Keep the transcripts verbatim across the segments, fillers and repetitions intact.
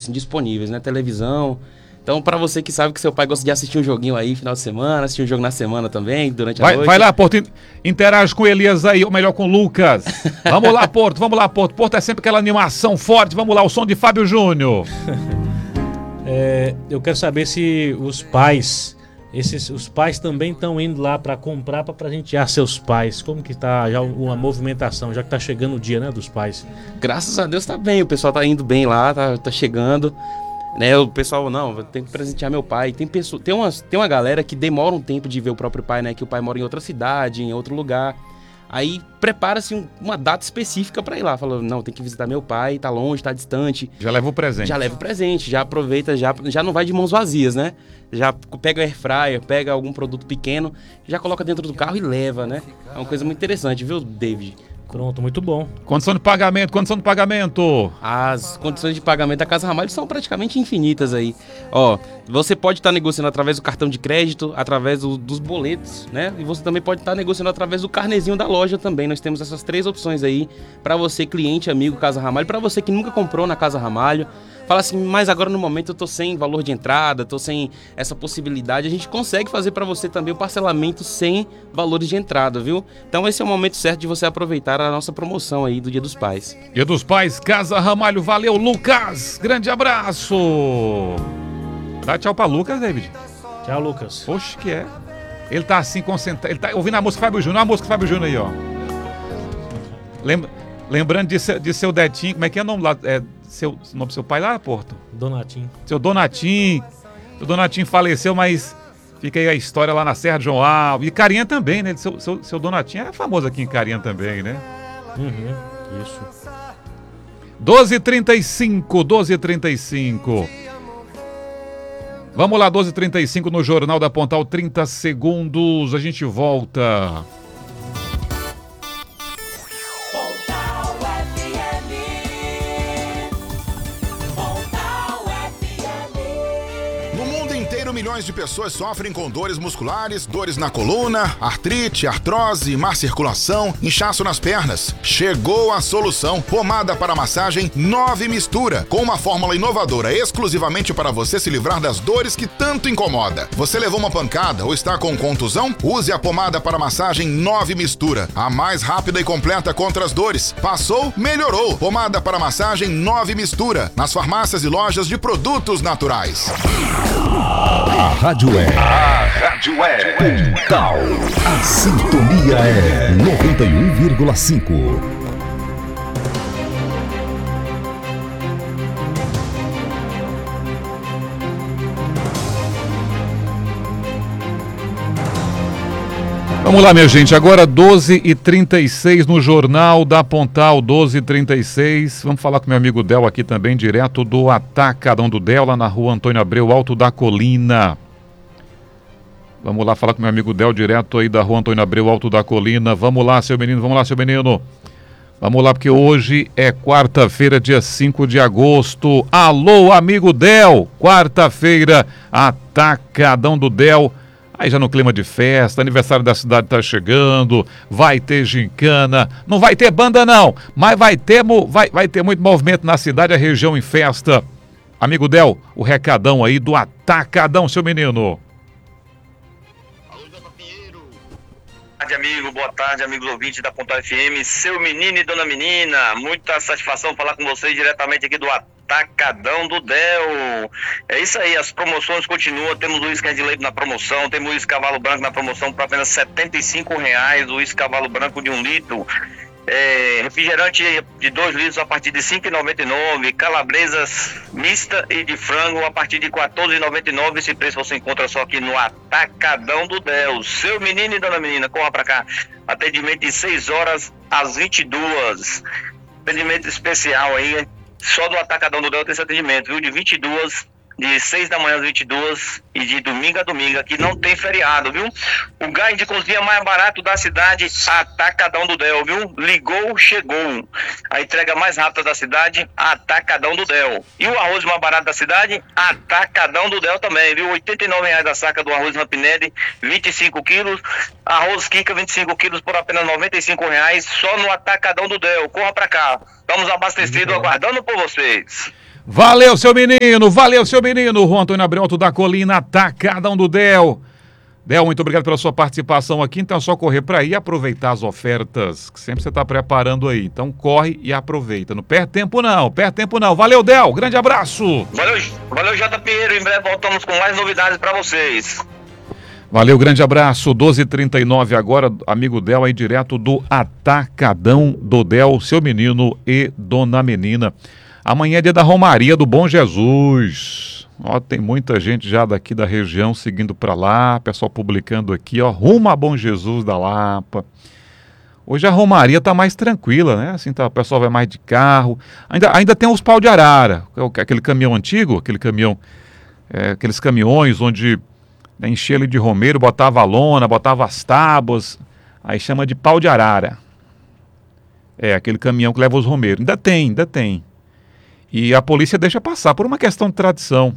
assim, disponíveis, né? Televisão. Então, pra você que sabe que seu pai gosta de assistir um joguinho aí, final de semana, assistir um jogo na semana também, durante a vai, noite. Vai lá, Porto, interage com o Elias aí, ou melhor, com o Lucas. Vamos lá, Porto, vamos lá, Porto. Porto é sempre aquela animação forte, vamos lá, o som de Fábio Júnior. É, eu quero saber se os pais, esses, os pais também estão indo lá para comprar para presentear seus pais. Como que tá já uma movimentação, já que tá chegando o dia, né, dos pais? Graças a Deus tá bem, o pessoal tá indo bem lá, tá, tá chegando. Né, o pessoal, não, eu tenho que presentear meu pai. Tem, pessoa, tem, umas, tem uma galera que demora um tempo de ver o próprio pai, né? Que o pai mora em outra cidade, em outro lugar. Aí prepara-se um, uma data específica pra ir lá. Fala, não, tem que visitar meu pai, tá longe, tá distante. Já leva o presente. Já leva o presente, já aproveita, já, já não vai de mãos vazias, né? Já pega o air fryer, pega algum produto pequeno, já coloca dentro do carro e leva, né? É uma coisa muito interessante, viu, David? Pronto, muito bom. Condição de pagamento, condição de pagamento. As condições de pagamento da Casa Ramalho são praticamente infinitas aí. Ó, você pode estar tá negociando através do cartão de crédito, através do, dos boletos, né? E você também pode estar tá negociando através do carnezinho da loja também. Nós temos essas três opções aí para você, cliente, amigo Casa Ramalho, para você que nunca comprou na Casa Ramalho. Fala assim, mas agora no momento eu tô sem valor de entrada, tô sem essa possibilidade. A gente consegue fazer para você também o parcelamento sem valores de entrada, viu? Então esse é o momento certo de você aproveitar a nossa promoção aí do Dia dos Pais. Dia dos Pais, Casa Ramalho, valeu, Lucas! Grande abraço! Dá tchau pra Lucas, David. Tchau, Lucas. Oxe, que é? Ele tá assim concentrado, ele tá ouvindo a música Fábio Júnior, a música Fábio Júnior aí, ó. Lembra, lembrando de seu, de seu Detinho, como é que é o nome lá? É, seu, o nome do seu pai lá, Porto? Donatinho. Seu Donatinho. Seu Donatinho faleceu, mas fica aí a história lá na Serra de João Alves. E Carinha também, né? Seu, seu, seu Donatinho é famoso aqui em Carinha também, né? Uhum, isso. doze e trinta e cinco, doze e trinta e cinco. Vamos lá, doze e trinta e cinco no Jornal da Pontal, trinta segundos, a gente volta. Milhões de pessoas sofrem com dores musculares, dores na coluna, artrite, artrose, má circulação, inchaço nas pernas. Chegou a solução. Pomada para massagem nove Mistura, com uma fórmula inovadora exclusivamente para você se livrar das dores que tanto incomoda. Você levou uma pancada ou está com contusão? Use a pomada para massagem nove Mistura, a mais rápida e completa contra as dores. Passou? Melhorou. Pomada para massagem nove Mistura, nas farmácias e lojas de produtos naturais. A rádio é. A rádio é. Pontal. A sintonia é noventa e um vírgula cinco. Vamos lá, minha gente, agora doze e trinta e seis no Jornal da Pontal, doze e trinta e seis. Vamos falar com meu amigo Del aqui também, direto do Atacadão do Del, lá na rua Antônio Abreu, Alto da Colina. Vamos lá falar com meu amigo Del, direto aí da rua Antônio Abreu, Alto da Colina. Vamos lá, seu menino, vamos lá, seu menino. Vamos lá, porque hoje é quarta-feira, dia cinco de agosto. Alô, amigo Del, quarta-feira, Atacadão do Del. Aí já no clima de festa, aniversário da cidade tá chegando, vai ter gincana, não vai ter banda não, mas vai ter, vai, vai ter muito movimento na cidade, a região em festa. Amigo Del, o recadão aí do Atacadão, seu menino. Boa tarde, amigo, boa tarde, amigos ouvintes da Pontal F M, seu menino e dona menina, muita satisfação falar com vocês diretamente aqui do Atacadão do Del. É isso aí, as promoções continuam, temos o uísque Red Label na promoção, temos o uísque Cavalo Branco na promoção por apenas setenta e cinco reais, o uísque Cavalo Branco de um litro. É, refrigerante de dois litros a partir de cinco reais e noventa e nove centavos, calabresas mista e de frango a partir de quatorze reais e noventa e nove centavos. Esse preço você encontra só aqui no Atacadão do Del. Seu menino e dona menina, corra pra cá. Atendimento de seis horas às vinte e duas. Atendimento especial aí, só do Atacadão do Del tem esse atendimento, viu? De vinte e duas, de seis da manhã às vinte e duas e de domingo a domingo, aqui não tem feriado, viu? O gás de cozinha mais barato da cidade, Atacadão do Del, viu? Ligou, chegou. A entrega mais rápida da cidade, Atacadão do Del. E o arroz mais barato da cidade, Atacadão do Del também, viu? oitenta e nove reais a saca do arroz Rampinelli, vinte e cinco quilos. Arroz Kika, vinte e cinco quilos por apenas noventa e cinco reais, só no Atacadão do Del. Corra pra cá. Estamos abastecidos, aguardando por vocês. Valeu, seu menino, valeu, seu menino. Juan Antônio Abreu, Alto da Colina, Atacadão do Del. Del, muito obrigado pela sua participação aqui. Então é só correr para aí e aproveitar as ofertas que sempre você está preparando aí. Então corre e aproveita. Não perde tempo não, perde tempo não. Valeu, Del, grande abraço. Valeu, valeu, J. Pinheiro. Em breve voltamos com mais novidades para vocês. Valeu, grande abraço. doze e trinta e nove agora, amigo Del aí direto do Atacadão do Del, seu menino e dona menina. Amanhã é dia da Romaria do Bom Jesus. Ó, tem muita gente já daqui da região seguindo para lá, pessoal publicando aqui, ó, rumo a Bom Jesus da Lapa. Hoje a Romaria tá mais tranquila, né? Assim, tá, o pessoal vai mais de carro. Ainda, ainda tem os pau de arara, aquele caminhão antigo, aquele caminhão, é, aqueles caminhões onde né, enchia ele de romeiro, botava a lona, botava as tábuas, aí chama de pau de arara. É, aquele caminhão que leva os romeiros. Ainda tem, ainda tem. E a polícia deixa passar por uma questão de tradição.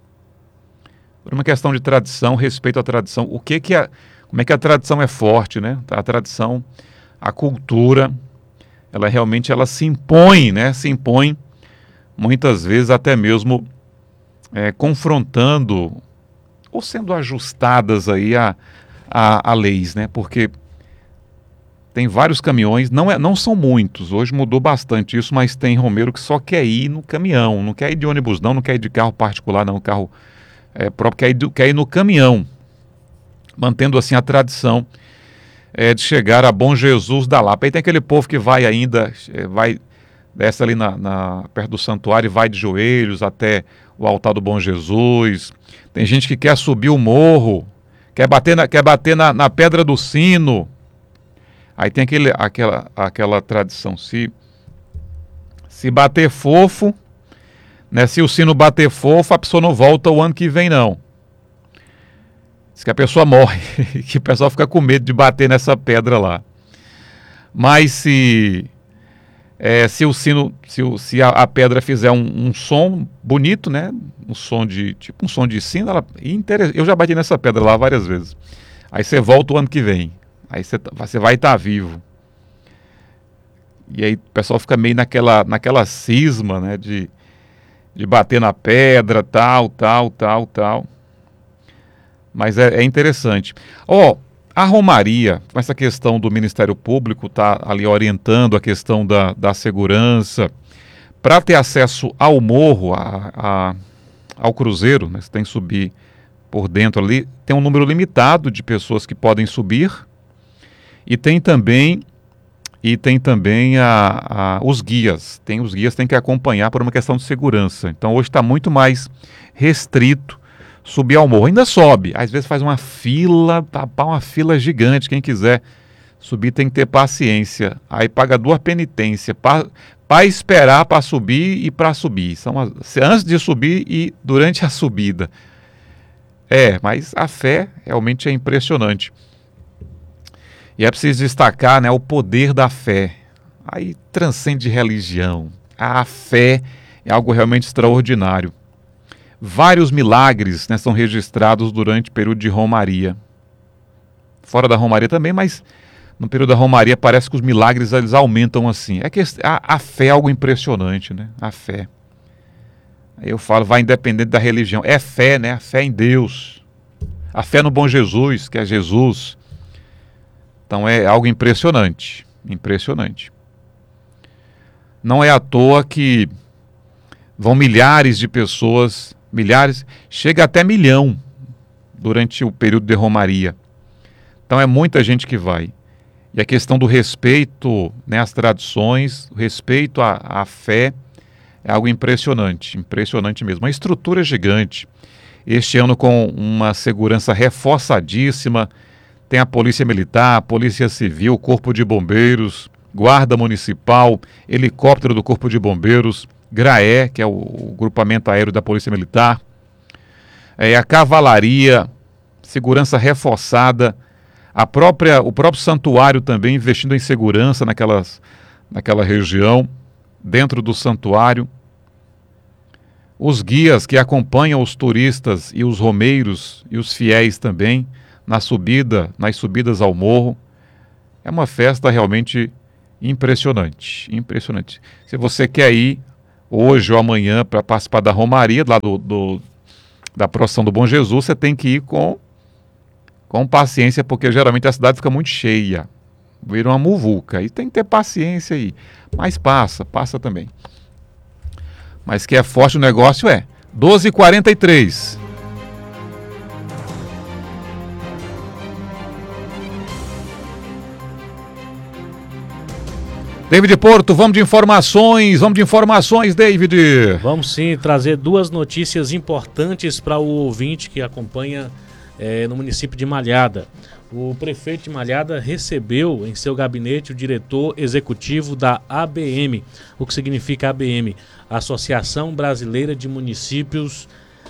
Por uma questão de tradição, respeito à tradição. O que que a, como é que a tradição é forte, né? A tradição, a cultura, ela realmente ela se impõe, né? Se impõe muitas vezes até mesmo é, confrontando ou sendo ajustadas aí a, a, a leis, né? Porque tem vários caminhões, não, é, não são muitos, hoje mudou bastante isso, mas tem romeiro que só quer ir no caminhão, não quer ir de ônibus não, não quer ir de carro particular não, carro é, próprio, quer ir, do, quer ir no caminhão, mantendo assim a tradição é, de chegar a Bom Jesus da Lapa. Aí tem aquele povo que vai ainda, é, vai, desce ali na, na, perto do santuário e vai de joelhos até o altar do Bom Jesus. Tem gente que quer subir o morro, quer bater na, quer bater na, na pedra do sino. Aí tem aquele, aquela, aquela tradição, se, se bater fofo, né, se o sino bater fofo, a pessoa não volta o ano que vem não. Diz que a pessoa morre, que o pessoal fica com medo de bater nessa pedra lá. Mas se, é, se o sino, se, o, se a, a pedra fizer um, um som bonito, né, um som de, tipo um som de sino, ela, eu já bati nessa pedra lá várias vezes. Aí você volta o ano que vem. Aí você, você vai estar vivo. E aí o pessoal fica meio naquela, naquela cisma, né? De, de bater na pedra, tal, tal, tal, tal. Mas é, é interessante. Ó, oh, a Romaria, com essa questão do Ministério Público, tá ali orientando a questão da, da segurança. Para ter acesso ao morro, a, a, ao cruzeiro, né? Você tem que subir por dentro ali. Tem um número limitado de pessoas que podem subir. E tem também, e tem também a, a, os guias. Tem, os guias têm que acompanhar por uma questão de segurança. Então hoje está muito mais restrito subir ao morro. Ainda sobe, às vezes faz uma fila, uma fila gigante. Quem quiser subir tem que ter paciência. Aí paga duas penitências para esperar para subir e para subir. São as, antes de subir e durante a subida. É, mas a fé realmente é impressionante. E é preciso destacar, né, o poder da fé. Aí transcende religião. A fé é algo realmente extraordinário. Vários milagres, né, são registrados durante o período de Romaria. Fora da Romaria também, mas no período da Romaria parece que os milagres eles aumentam assim. É que a, a fé é algo impressionante, né? A fé. Aí eu falo, vai independente da religião. É fé, né? A fé em Deus. A fé no Bom Jesus, que é Jesus. Então é algo impressionante, impressionante. Não é à toa que vão milhares de pessoas, milhares, chega até milhão durante o período de Romaria. Então é muita gente que vai. E a questão do respeito, né, às tradições, o respeito à, à fé, é algo impressionante, impressionante mesmo. Uma estrutura gigante. Este ano com uma segurança reforçadíssima. Tem a Polícia Militar, a Polícia Civil, Corpo de Bombeiros, Guarda Municipal, helicóptero do Corpo de Bombeiros, GRAE, que é o, o grupamento aéreo da Polícia Militar, é, a Cavalaria, segurança reforçada, a própria, o próprio santuário também investindo em segurança naquelas, naquela região, dentro do santuário. Os guias que acompanham os turistas e os romeiros e os fiéis também, na subida, nas subidas ao morro. É uma festa realmente impressionante, impressionante. Se você quer ir, hoje ou amanhã para participar da Romaria, lá do, do, da procissão do Bom Jesus, você tem que ir com, com paciência, porque geralmente a cidade fica muito cheia. Vira uma muvuca. E tem que ter paciência aí. Mas passa, passa também. Mas que é forte o negócio é. doze e quarenta e três. David Porto, vamos de informações, vamos de informações, David. Vamos sim trazer duas notícias importantes para o ouvinte que acompanha é, no município de Malhada. O prefeito de Malhada recebeu em seu gabinete o diretor executivo da A B M. O que significa A B M? Associação Brasileira de Municípios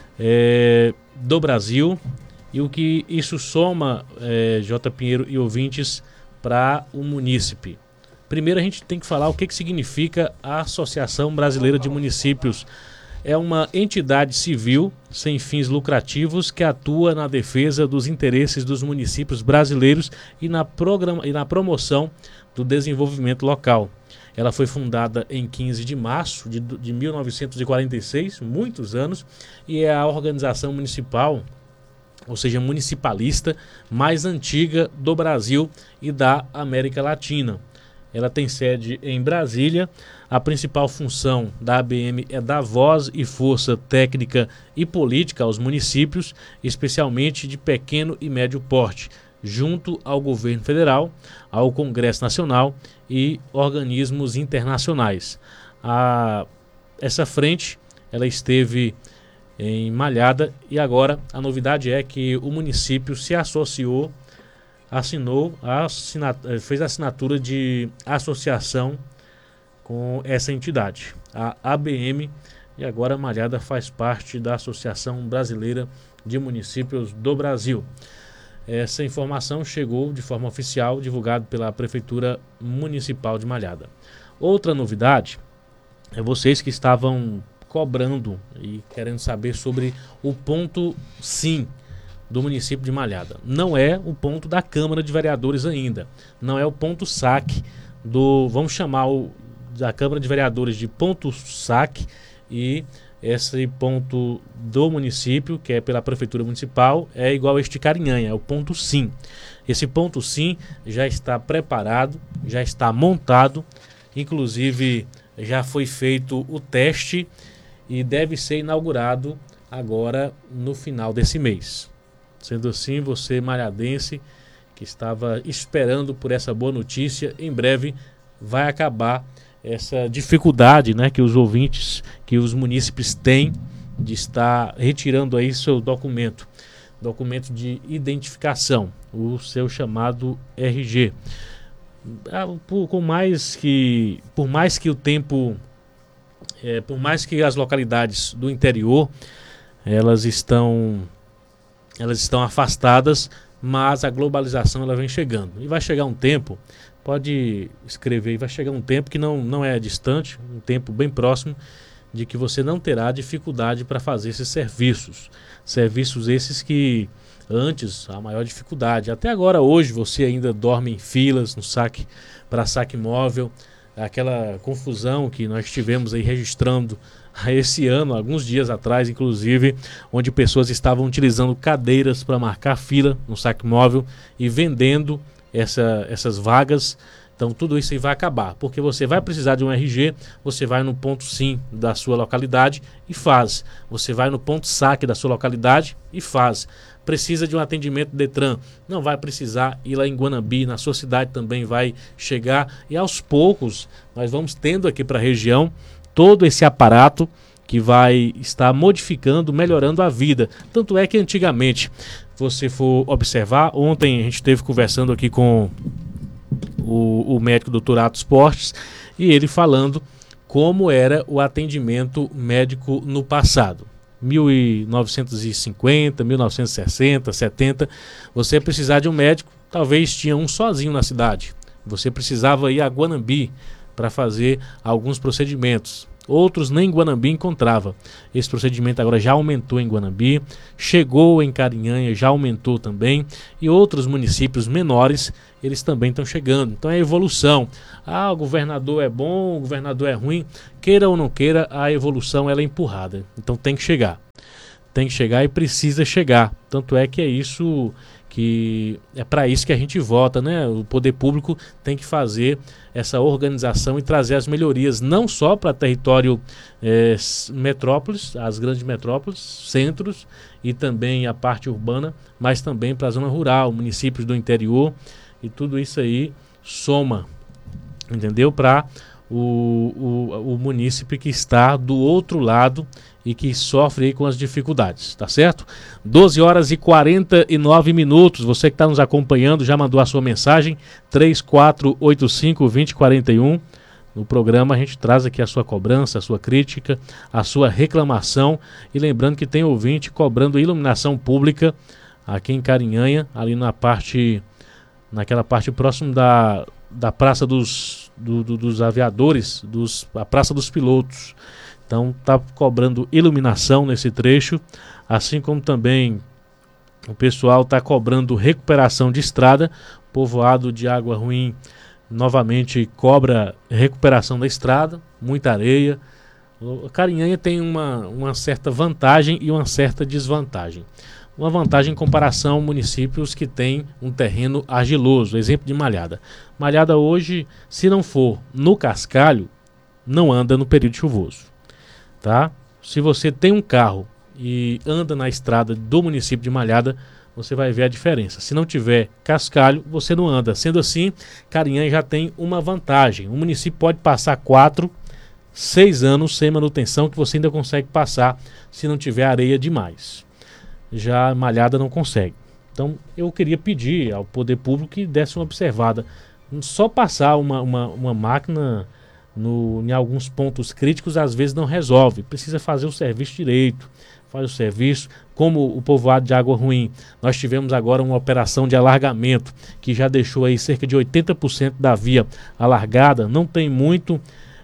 é, do Brasil. E o que isso soma, é, J. Pinheiro e ouvintes, para o munícipe. Primeiro a gente tem que falar o que, que significa a Associação Brasileira de Municípios. É uma entidade civil sem fins lucrativos que atua na defesa dos interesses dos municípios brasileiros e na, programa, e na promoção do desenvolvimento local. Ela foi fundada em quinze de março de, de mil novecentos e quarenta e seis, muitos anos, e é a organização municipal, ou seja, municipalista, mais antiga do Brasil e da América Latina. Ela tem sede em Brasília. A principal função da A B M é dar voz e força técnica e política aos municípios, especialmente de pequeno e médio porte, junto ao governo federal, ao Congresso Nacional e organismos internacionais. A, essa frente ela esteve em Malhada e agora a novidade é que o município se associou assinou, a assinatura, fez a assinatura de associação com essa entidade, a A B M, e agora a Malhada faz parte da Associação Brasileira de Municípios do Brasil. Essa informação chegou de forma oficial, divulgada pela Prefeitura Municipal de Malhada. Outra novidade é vocês que estavam cobrando e querendo saber sobre o ponto sim do município de Malhada. Não é o ponto da Câmara de Vereadores ainda. Não é o ponto saque do... Vamos chamar o, da Câmara de Vereadores de ponto saque, e esse ponto do município, que é pela Prefeitura Municipal, é igual a este Carinhanha, é o ponto sim. Esse ponto sim já está preparado, já está montado, inclusive já foi feito o teste e deve ser inaugurado agora no final desse mês. Sendo assim, você malhadense que estava esperando por essa boa notícia, em breve vai acabar essa dificuldade, né, que os ouvintes, que os munícipes têm de estar retirando aí seu documento, documento de identificação, o seu chamado R G. Por, com mais que, por mais que o tempo, é, por mais que as localidades do interior, elas estão... elas estão afastadas, mas a globalização ela vem chegando. E vai chegar um tempo, pode escrever, vai chegar um tempo que não, não é distante, um tempo bem próximo, de que você não terá dificuldade para fazer esses serviços. Serviços esses que antes, a maior dificuldade. Até agora, hoje, você ainda dorme em filas no saque, para saque móvel. Aquela confusão que nós tivemos aí registrando esse ano, alguns dias atrás, inclusive, onde pessoas estavam utilizando cadeiras para marcar fila no saque móvel e vendendo essa, essas vagas. Então tudo isso aí vai acabar, porque você vai precisar de um R G, você vai no ponto sim da sua localidade e faz. Você vai no ponto saque da sua localidade e faz. Precisa de um atendimento Detran, não vai precisar ir lá em Guanambi, na sua cidade também vai chegar. E aos poucos nós vamos tendo aqui para a região todo esse aparato que vai estar modificando, melhorando a vida. Tanto é que antigamente, se você for observar, ontem a gente esteve conversando aqui com o, o médico doutor Atos Portes, e ele falando como era o atendimento médico no passado. mil novecentos e cinquenta, mil novecentos e sessenta, setenta, você ia precisar de um médico, talvez tinha um sozinho na cidade. Você precisava ir a Guanambi para fazer alguns procedimentos. outros nem em Guanambi encontrava. Esse procedimento agora já aumentou em Guanambi, chegou em Carinhanha, já aumentou também, e outros municípios menores, eles também estão chegando. Então é evolução. Ah, o governador é bom, o governador é ruim. Queira ou não queira, a evolução ela é empurrada. Então tem que chegar. Tem que chegar e precisa chegar. Tanto é que é isso que é para isso que a gente vota, né? O poder público tem que fazer essa organização e trazer as melhorias, não só para território é, metrópoles, as grandes metrópoles, centros e também a parte urbana, mas também para a zona rural, municípios do interior, e tudo isso aí soma, entendeu? Para o, o, o munícipe que está do outro lado e que sofre aí com as dificuldades, tá certo? doze horas e quarenta e nove minutos, você que está nos acompanhando já mandou a sua mensagem, três quatro oito cinco, dois zero quatro um. No programa a gente traz aqui a sua cobrança, a sua crítica, a sua reclamação, e lembrando que tem ouvinte cobrando iluminação pública aqui em Carinhanha, ali na parte, naquela parte próximo da, da Praça dos, do, do, dos Aviadores, dos, a Praça dos Pilotos. Então está cobrando iluminação nesse trecho, assim como também o pessoal está cobrando recuperação de estrada. Povoado de Água Ruim novamente cobra recuperação da estrada, muita areia. O Carinhanha tem uma, uma certa vantagem e uma certa desvantagem. Uma vantagem em comparação a municípios que têm um terreno argiloso, exemplo de Malhada. Malhada hoje, se não for no cascalho, não anda no período chuvoso. Tá? Se você tem um carro e anda na estrada do município de Malhada, você vai ver a diferença. Se não tiver cascalho, você não anda. Sendo assim, Carinhanha já tem uma vantagem. O município pode passar quatro, seis anos sem manutenção, que você ainda consegue passar se não tiver areia demais. Já Malhada não consegue. Então eu queria pedir ao poder público que desse uma observada. Só passar uma, uma, uma máquina No, em alguns pontos críticos às vezes não resolve, precisa fazer o serviço direito, faz o serviço, como o povoado de Água Ruim. Nós tivemos agora uma operação de alargamento que já deixou aí cerca de oitenta por cento da via alargada. Não tem muito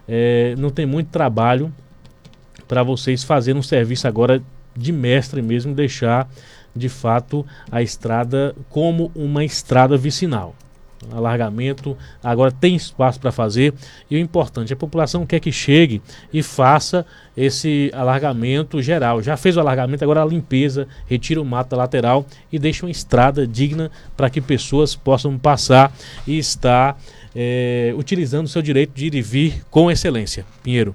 é, não tem muito trabalho para vocês fazerem um serviço agora de mestre mesmo, deixar de fato a estrada como uma estrada vicinal. Alargamento, agora tem espaço para fazer, e o importante, a população quer que chegue e faça esse alargamento geral. Já fez o alargamento, agora a limpeza, retira o mato da lateral e deixa uma estrada digna para que pessoas possam passar e estar é, utilizando o seu direito de ir e vir com excelência. Pinheiro.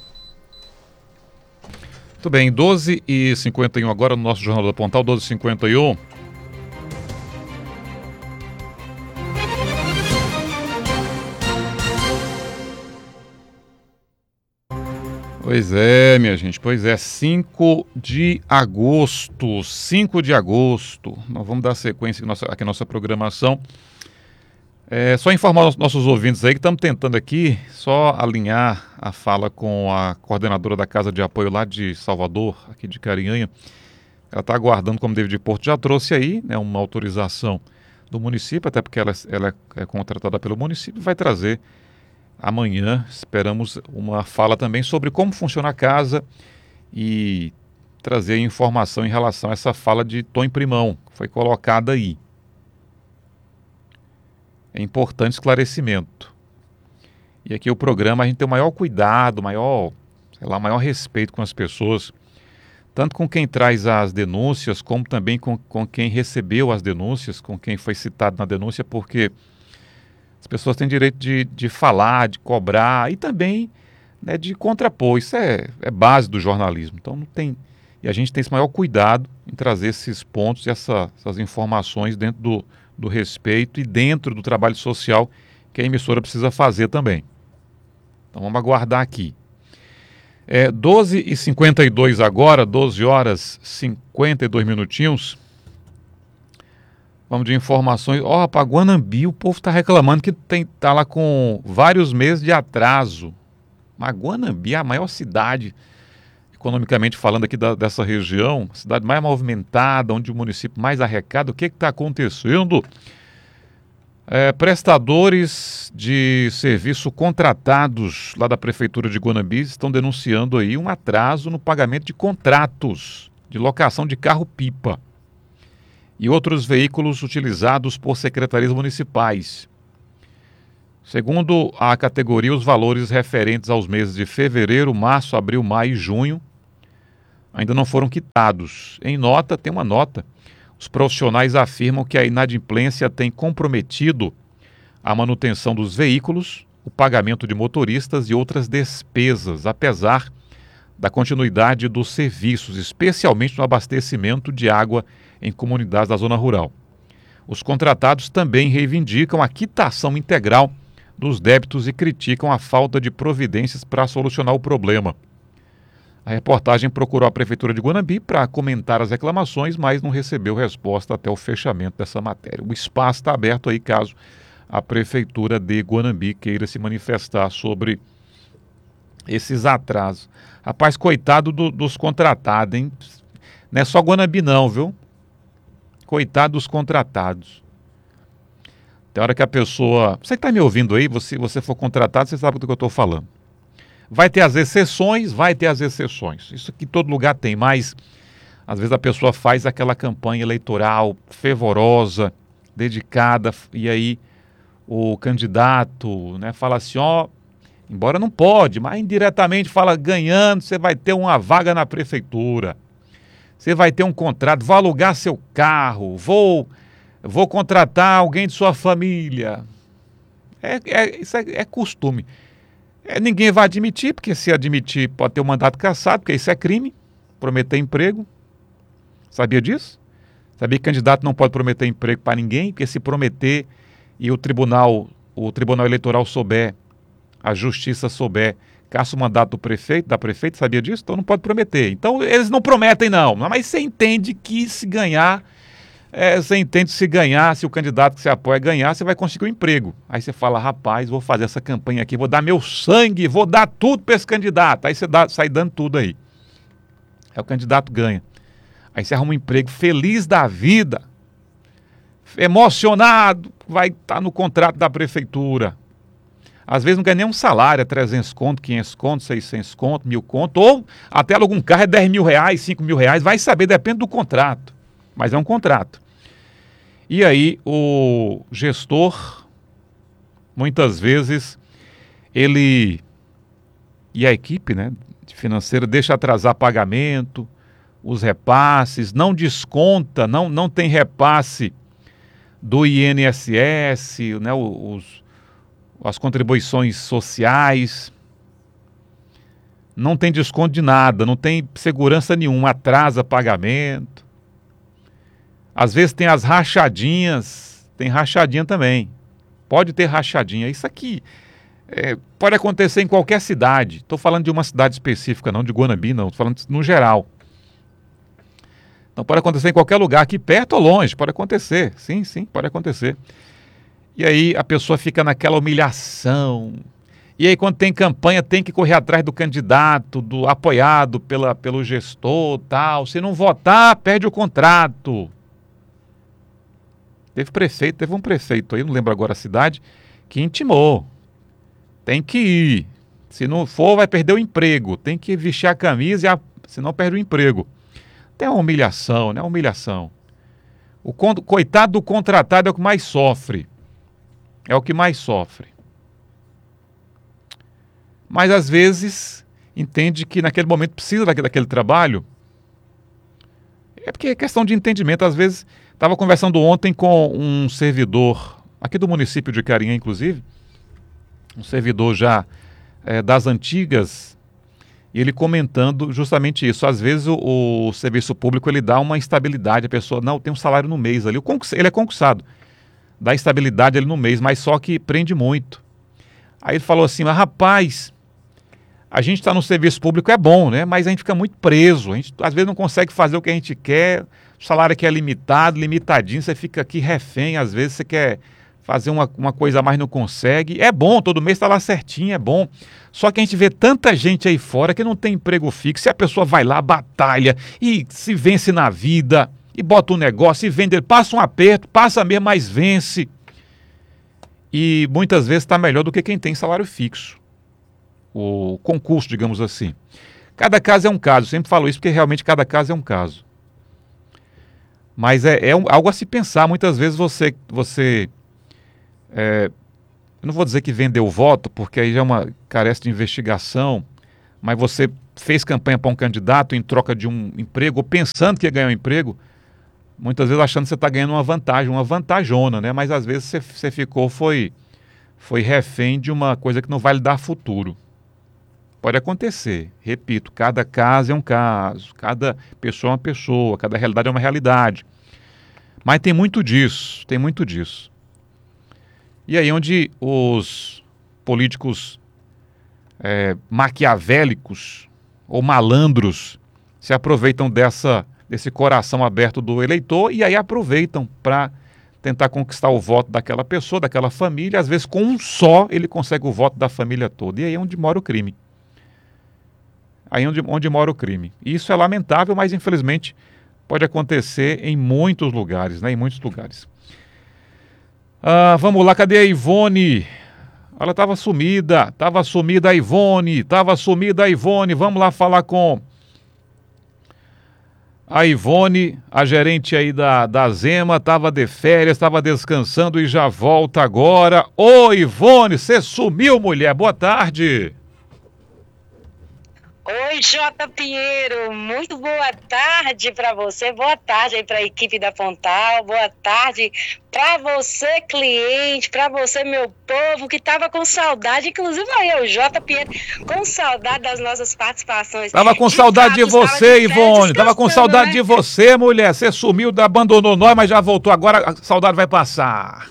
Muito bem, doze e cinquenta e um agora no nosso Jornal da Pontal, doze e cinquenta e um. Pois é, minha gente, pois é, cinco de agosto, cinco de agosto, nós vamos dar sequência aqui à nossa, aqui à nossa programação. É, só informar os nossos ouvintes aí que estamos tentando aqui só alinhar a fala com a coordenadora da Casa de Apoio lá de Salvador, aqui de Carinhanha. Ela está aguardando, como David Porto já trouxe aí, né, uma autorização do município, até porque ela, ela é contratada pelo município, vai trazer amanhã, esperamos uma fala também sobre como funciona a casa e trazer informação em relação a essa fala de tom em primão, que foi colocada aí. É importante esclarecimento. E aqui o programa a gente tem o maior cuidado, maior, sei lá, maior respeito com as pessoas, tanto com quem traz as denúncias, como também com, com quem recebeu as denúncias, com quem foi citado na denúncia, porque as pessoas têm direito de, de falar, de cobrar e também, né, de contrapor. Isso é, é base do jornalismo. Então não tem. E a gente tem esse maior cuidado em trazer esses pontos e essa, essas informações dentro do, do respeito e dentro do trabalho social que a emissora precisa fazer também. Então vamos aguardar aqui. É, doze e cinquenta e dois agora, doze horas e cinquenta e dois minutinhos. Vamos de informações. Ó, oh, rapaz, Guanambi, o povo está reclamando que tem, tá lá com vários meses de atraso. Mas Guanambi é a maior cidade, economicamente falando aqui da, dessa região, a cidade mais movimentada, onde o município mais arrecada. O que está acontecendo? É, prestadores de serviço contratados lá da Prefeitura de Guanambi estão denunciando aí um atraso no pagamento de contratos de locação de carro-pipa e outros veículos utilizados por secretarias municipais. Segundo a categoria, os valores referentes aos meses de fevereiro, março, abril, maio e junho ainda não foram quitados. Em nota, tem uma nota. Os profissionais afirmam que a inadimplência tem comprometido a manutenção dos veículos, o pagamento de motoristas e outras despesas, apesar da continuidade dos serviços, especialmente no abastecimento de água em comunidades da zona rural. Os contratados também reivindicam a quitação integral dos débitos e criticam a falta de providências para solucionar o problema. A reportagem procurou a Prefeitura de Guanambi para comentar as reclamações, mas não recebeu resposta até o fechamento dessa matéria. O espaço está aberto aí caso a Prefeitura de Guanambi queira se manifestar sobre esses atrasos. Rapaz, coitado do, dos contratados, hein? Não é só Guanambi não, viu? Coitado dos contratados. Tem hora que a pessoa... Você que está me ouvindo aí, se você for contratado, você sabe do que eu estou falando. Vai ter as exceções, vai ter as exceções. Isso que todo lugar tem, mas às vezes a pessoa faz aquela campanha eleitoral fervorosa, dedicada, e aí o candidato, né, fala assim, ó, embora não pode, mas indiretamente fala, ganhando, você vai ter uma vaga na prefeitura, você vai ter um contrato, vou alugar seu carro, vou, vou contratar alguém de sua família. É, é, isso é, é costume. É, ninguém vai admitir, porque se admitir pode ter um mandato cassado, porque isso é crime, prometer emprego. Sabia disso? Sabia que candidato não pode prometer emprego para ninguém, porque se prometer e o tribunal, o tribunal eleitoral souber, a justiça souber, caça o mandato do prefeito, da prefeita, sabia disso? Então não pode prometer. Então eles não prometem não, mas você entende que se ganhar... É, você entende, se ganhar, se o candidato que você apoia ganhar, você vai conseguir um emprego. Aí você fala, rapaz, vou fazer essa campanha aqui, vou dar meu sangue, vou dar tudo para esse candidato. Aí você dá, sai dando tudo aí. Aí o candidato ganha. Aí você arruma um emprego feliz da vida, emocionado, vai estar tá no contrato da prefeitura. Às vezes não ganha nem um salário, é trezentos conto, quinhentos conto, seiscentos conto, mil conto, ou até aluga um carro é dez mil reais, cinco mil reais, vai saber, depende do contrato. Mas é um contrato. E aí o gestor, muitas vezes, ele e a equipe, né, financeira deixa atrasar pagamento, os repasses, não desconta, não, não tem repasse do I N S S, né, os, as contribuições sociais, não tem desconto de nada, não tem segurança nenhuma, atrasa pagamento. Às vezes tem as rachadinhas, tem rachadinha também. Pode ter rachadinha. Isso aqui é, pode acontecer em qualquer cidade. Estou falando de uma cidade específica, não de Guanambi, não. Estou falando no geral. Então pode acontecer em qualquer lugar, aqui perto ou longe, pode acontecer. Sim, sim, pode acontecer. E aí a pessoa fica naquela humilhação. E aí quando tem campanha tem que correr atrás do candidato, do apoiado pela, pelo gestor, tal. Se não votar, perde o contrato. Teve prefeito, teve um prefeito aí, não lembro agora a cidade, que intimou. Tem que ir. Se não for, vai perder o emprego. Tem que vestir a camisa, e a... senão perde o emprego. Tem uma humilhação, né? Humilhação. O con... coitado do contratado é o que mais sofre. É o que mais sofre. Mas às vezes entende que naquele momento precisa daquele, daquele trabalho. É porque é questão de entendimento. Às vezes... Estava conversando ontem com um servidor, aqui do município de Carinha, inclusive, um servidor já é, das antigas, e ele comentando justamente isso. Às vezes o, o serviço público ele dá uma instabilidade, a pessoa não tem um salário no mês ali, ele é concursado, dá estabilidade ali no mês, mas só que prende muito. Aí ele falou assim, mas rapaz, a gente está no serviço público, é bom, né? Mas a gente fica muito preso, a gente às vezes não consegue fazer o que a gente quer. O salário aqui é limitado, limitadinho, você fica aqui refém, às vezes você quer fazer uma, uma coisa a mais, não consegue. É bom, todo mês está lá certinho, é bom. Só que a gente vê tanta gente aí fora que não tem emprego fixo, e a pessoa vai lá, batalha, e se vence na vida, e bota um negócio, e vende, passa um aperto, passa mesmo, mas vence. e muitas vezes está melhor do que quem tem salário fixo. O concurso, digamos assim. Cada caso é um caso, eu sempre falo isso porque realmente cada caso é um caso. Mas é, é um, algo a se pensar. Muitas vezes você, você é, eu não vou dizer que vendeu o voto, porque aí já é uma carece de investigação, mas você fez campanha para um candidato em troca de um emprego, ou pensando que ia ganhar um emprego, muitas vezes achando que você está ganhando uma vantagem, uma vantajona, né? Mas às vezes você, você ficou, foi, foi refém de uma coisa que não vai lhe dar futuro. Pode acontecer, repito, cada caso é um caso, cada pessoa é uma pessoa, cada realidade é uma realidade. Mas tem muito disso, tem muito disso. E aí onde os políticos é, maquiavélicos ou malandros se aproveitam dessa, desse coração aberto do eleitor e aí aproveitam para tentar conquistar o voto daquela pessoa, daquela família. Às vezes com um só ele consegue o voto da família toda. E aí é onde mora o crime. Aí onde, onde mora o crime. E isso é lamentável, mas infelizmente pode acontecer em muitos lugares, né? Em muitos lugares. Ah, vamos lá, cadê a Ivone? Ela estava sumida, estava sumida a Ivone, estava sumida a Ivone. Vamos lá falar com a Ivone, a gerente aí da, da Zema, estava de férias, estava descansando e já volta agora. Ô Ivone, você sumiu, mulher, boa tarde. Oi, Jota Pinheiro, muito boa tarde para você, boa tarde aí para a equipe da Pontal, boa tarde para você, cliente, para você, meu povo, que estava com saudade, inclusive eu, Jota Pinheiro, com saudade das nossas participações. Tava com de saudade de fato, você, de Ivone, tava com saudade né? de você, mulher, você sumiu, abandonou nós, mas já voltou, agora a saudade vai passar.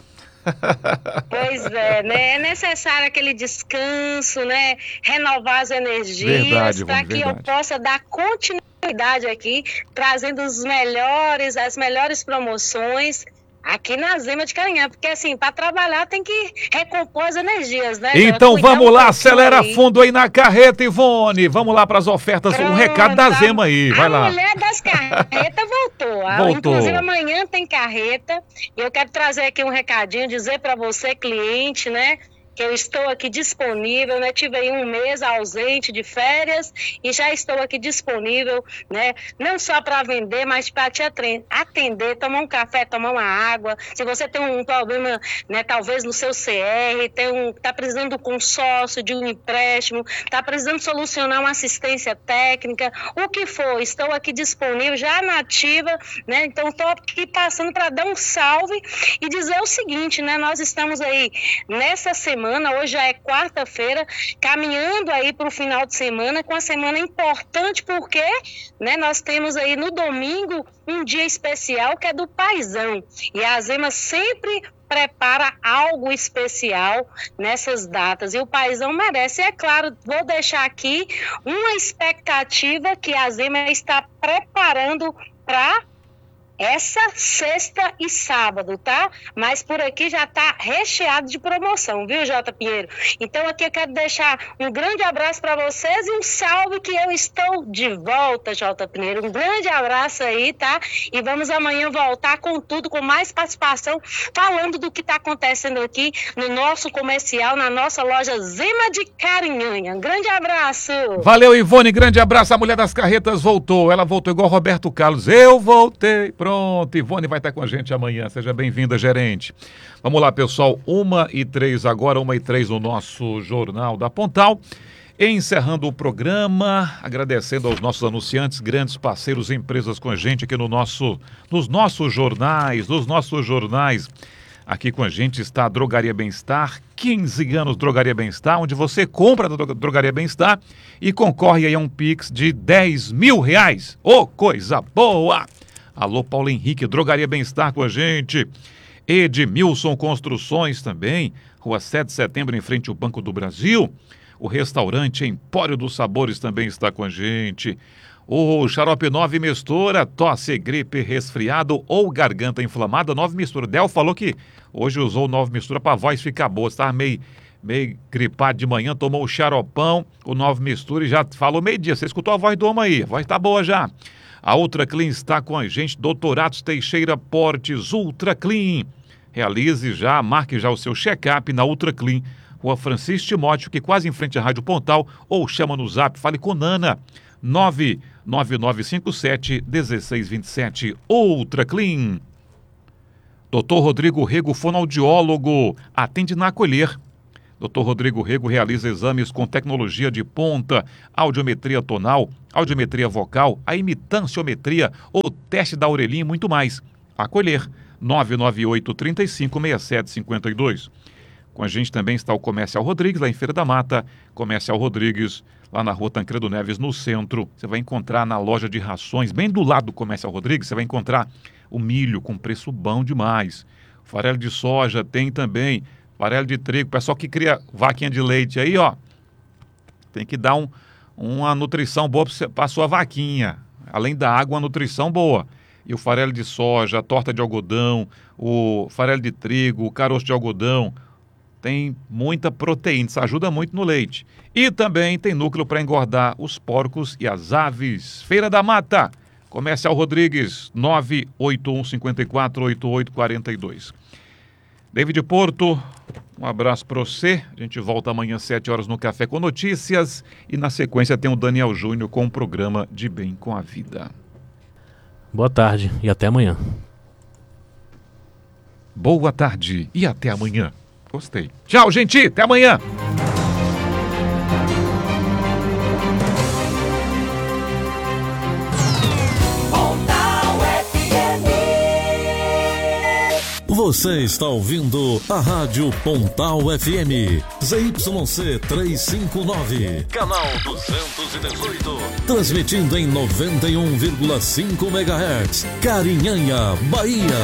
Pois é, né? É necessário aquele descanso, né? Renovar as energias para que eu possa dar continuidade aqui, trazendo os melhores, as melhores promoções aqui na Zema de Carinhã, porque assim, para trabalhar tem que recompor as energias, né? Então vamos lá, acelera aí. Fundo aí na carreta, Ivone. Vamos lá para as ofertas, Pronto, um recado da Zema aí, vai a lá. A mulher das carretas voltou. voltou. Inclusive amanhã tem carreta. E eu quero trazer aqui um recadinho, dizer para você, cliente, né? Que eu estou aqui disponível, né? Tive aí um mês ausente de férias e já estou aqui disponível, né? Não só para vender, mas para te atender, tomar um café, tomar uma água. Se você tem um problema, né? Talvez no seu C R, tem um, tá precisando de um consórcio, de um empréstimo, tá precisando solucionar uma assistência técnica, o que for, estou aqui disponível, já na ativa, né? Então estou aqui passando para dar um salve e dizer o seguinte, né? Nós estamos aí nessa semana. Hoje já é quarta-feira, caminhando aí para o final de semana, com a semana importante, porque né, nós temos aí no domingo um dia especial que é do Paizão. E a Zema sempre prepara algo especial nessas datas. E o Paizão merece. E é claro, vou deixar aqui uma expectativa que a Zema está preparando para essa sexta e sábado, tá? Mas por aqui já tá recheado de promoção, viu, Jota Pinheiro? Então aqui eu quero deixar um grande abraço para vocês e um salve que eu estou de volta, Jota Pinheiro. Um grande abraço aí, tá? E vamos amanhã voltar com tudo, com mais participação, falando do que tá acontecendo aqui no nosso comercial, na nossa loja Zema de Carinhanha. Um grande abraço! Valeu, Ivone, grande abraço. A mulher das carretas voltou, ela voltou igual Roberto Carlos. Eu voltei, pronto. Pronto, Ivone vai estar com a gente amanhã. Seja bem-vinda, gerente. Vamos lá, pessoal. Uma e três agora, uma e três no nosso Jornal da Pontal. Encerrando o programa, agradecendo aos nossos anunciantes, grandes parceiros, empresas com a gente aqui no nosso, nos nossos jornais, nos nossos jornais. Aqui com a gente está a Drogaria Bem-Estar, quinze anos Drogaria Bem-Estar, onde você compra da Drogaria Bem-Estar e concorre aí a um Pix de dez mil reais. Ô, oh, coisa boa! Alô, Paulo Henrique, Drogaria Bem-Estar com a gente. Edmilson Construções também, Rua sete de Setembro, em frente ao Banco do Brasil. O restaurante Empório dos Sabores também está com a gente. O Xarope nove Mistura, tosse, gripe, resfriado ou garganta inflamada, nove Mistura. Del falou que hoje usou nove Mistura para a voz ficar boa, estava meio, meio gripado de manhã, tomou o xaropão, o nove Mistura e já falou meio-dia. Você escutou a voz do homem aí, a voz está boa já. A Ultra Clean está com a gente, Doutorados Teixeira Portes, Ultra Clean. realize já, marque já o seu check-up na Ultra Clean, Rua Francisco Timóteo, que quase em frente à Rádio Pontal, ou chama no Zap, fale com Nana, nove nove nove cinco sete um seis dois sete, Ultra Clean. doutor Rodrigo Rego, fonoaudiólogo, atende na Acolher. doutor Rodrigo Rego realiza exames com tecnologia de ponta, audiometria tonal, audiometria vocal, a imitanciometria, o teste da orelhinha e muito mais. Acolher, nove nove oito, três cinco, seis sete cinco dois. Com a gente também está o Comercial Rodrigues, lá em Feira da Mata. Comercial Rodrigues, lá na Rua Tancredo Neves, no centro. Você vai encontrar na loja de rações, bem do lado do Comercial Rodrigues, você vai encontrar o milho com preço bom demais. Farelo de soja tem também, farelo de trigo. Pessoal que cria vaquinha de leite aí, ó, tem que dar um, uma nutrição boa para a sua vaquinha. Além da água, uma nutrição boa. E o farelo de soja, a torta de algodão, o farelo de trigo, o caroço de algodão, tem muita proteína, isso ajuda muito no leite. E também tem núcleo para engordar os porcos e as aves. Feira da Mata, Comercial Rodrigues, nove oito um cinco quatro, oito oito quatro dois. David Porto, um abraço para você. A gente volta amanhã às sete horas no Café com Notícias. E na sequência tem o Daniel Júnior com o programa De Bem com a Vida. Boa tarde e até amanhã. Boa tarde e até amanhã. Gostei. Tchau, gente. Até amanhã. Você está ouvindo a Rádio Pontal F M, Z Y C trezentos e cinquenta e nove, canal duzentos e dezoito, transmitindo em noventa e um vírgula cinco megahertz, Carinhanha, Bahia.